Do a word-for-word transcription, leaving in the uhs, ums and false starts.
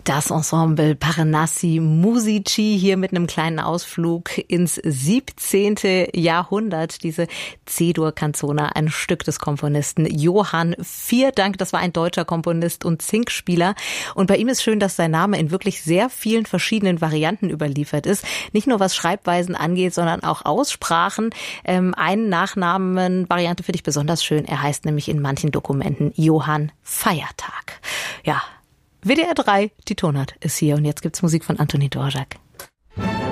Das Ensemble Parnassi Musici hier mit einem kleinen Ausflug ins siebzehnte Jahrhundert. Diese C-Dur-Canzona, ein Stück des Komponisten Johann Vierdanck. Das war ein deutscher Komponist und Zinkspieler. Und bei ihm ist schön, dass sein Name in wirklich sehr vielen verschiedenen Varianten überliefert ist. Nicht nur was Schreibweisen angeht, sondern auch Aussprachen. Ähm, einen Nachnamen-Variante finde ich besonders schön. Er heißt nämlich in manchen Dokumenten Johann Feiertag. Ja, W D R drei, die Tonart ist hier und jetzt gibt's Musik von Antonín Dvořák.